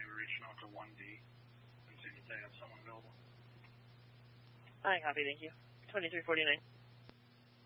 maybe reaching out to 1D and seeing if they have someone available. I copy, thank you. 2349.